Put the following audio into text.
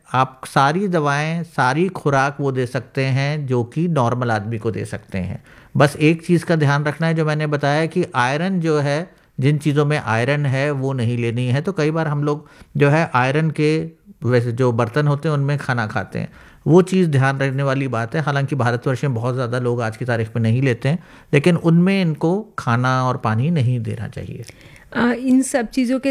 आप सारी दवाएं, सारी खुराक वो दे सकते हैं जो कि नॉर्मल आदमी को दे सकते हैं। बस एक चीज़ का ध्यान रखना है जो मैंने बताया कि आयरन जो है, जिन चीज़ों में आयरन है वो नहीं लेनी है। तो कई बार हम लोग जो है आयरन के वैसे जो बर्तन होते हैं उनमें खाना खाते हैं, वो चीज़ ध्यान रखने वाली बात है। हालांकि भारतवर्ष में बहुत ज़्यादा लोग आज की तारीख में नहीं लेते हैं, लेकिन उनमें इनको खाना और पानी नहीं देना चाहिए। इन सब चीज़ों के